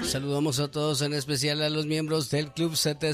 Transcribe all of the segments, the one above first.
Saludamos a todos, en especial a los miembros del Club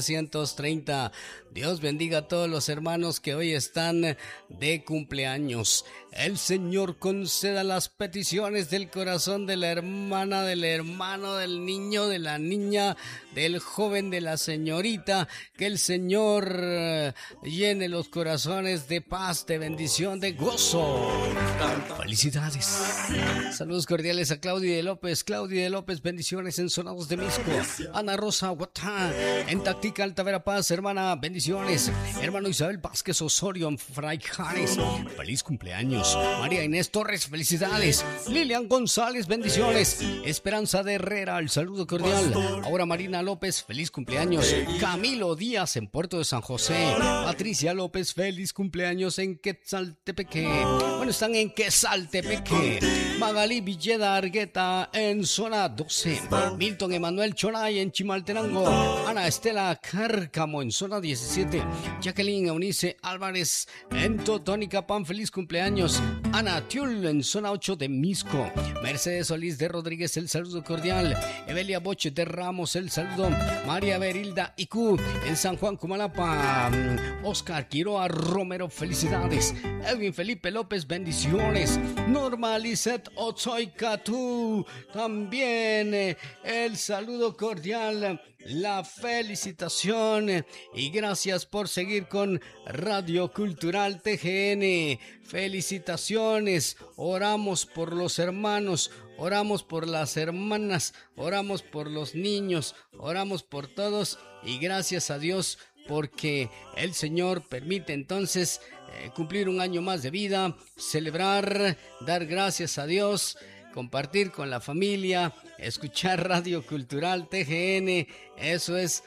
730. Dios bendiga a todos los hermanos que hoy están de cumpleaños. El Señor conceda las peticiones del corazón de la hermana, del hermano, del niño, de la niña, del joven, de la señorita. Que el Señor llene los corazones de paz, de bendición, de gozo. Felicidades. Saludos cordiales a Claudia de López. Claudia de López, bendiciones en Sonados de Misco. Ana Rosa Huatá, en Tactica Alta Verapaz, hermana, bendiciones. Hermano Isabel Vázquez Osorio, en Fray Jares, feliz cumpleaños. María Inés Torres, felicidades. Lilian González, bendiciones. Esperanza de Herrera, el saludo cordial. Ahora Marina López, feliz cumpleaños. Camilo Díaz, en Puerto de San José. Patricia López, feliz cumpleaños en Quetzaltepeque. Bueno, están en Quetzaltepeque. Magalí Villeda Argueta, en zona 12. Milton Emanuel Choray, en Chimaltenango. Ana Estela Cárcamo, en zona 17. Jacqueline Eunice Álvarez, en Totonicapán, feliz cumpleaños. Ana Tiul, en zona 8 de Misco. Mercedes Solís de Rodríguez, el saludo cordial. Evelia Boche de Ramos, el saludo. María Berilda Icu, en San Juan Cumalapa. Oscar Quiroa Romero, felicidades. Edwin Felipe López, bendiciones. Norma Lizeth Otsoicatú, también el saludo cordial, la felicitación y gracias por seguir con Radio Cultural TGN. Felicitaciones, oramos por los hermanos, oramos por las hermanas, oramos por los niños, oramos por todos y gracias a Dios porque el Señor permite entonces cumplir un año más de vida, celebrar, dar gracias a Dios, compartir con la familia, escuchar Radio Cultural TGN, eso es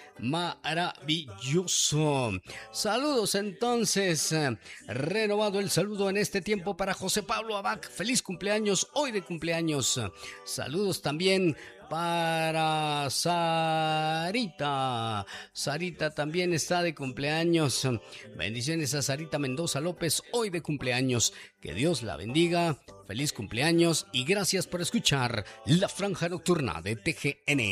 maravilloso. Saludos entonces, renovado el saludo en este tiempo para José Pablo Abad, feliz cumpleaños, hoy de cumpleaños. Saludos también para Sarita. Sarita también está de cumpleaños. Bendiciones a Sarita Mendoza López, hoy de cumpleaños. Que Dios la bendiga. Feliz cumpleaños y gracias por escuchar la Franja Nocturna de TGN.